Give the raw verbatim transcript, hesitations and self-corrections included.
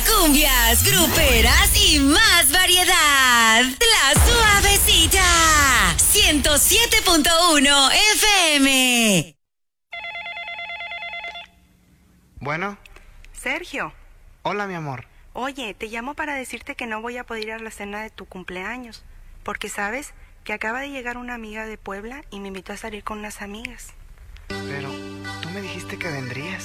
cumbias, gruperas y más variedad. La Suavecita. ciento siete punto uno F M. Bueno. Sergio. Hola, mi amor. Oye, te llamo para decirte que no voy a poder ir a la cena de tu cumpleaños, porque sabes que acaba de llegar una amiga de Puebla y me invitó a salir con unas amigas. Pero tú me dijiste que vendrías.